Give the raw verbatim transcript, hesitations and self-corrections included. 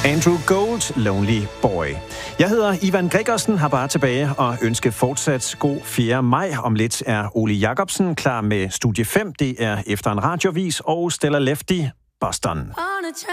Andrew Gold, Lonely Boy. Jeg hedder Ivan Gregersen, har bare tilbage og ønske fortsat god fjerde maj. Om lidt er Ole Jacobsen klar med Studie fem. Det er efter en radiovis og Stella Lefty, Boston.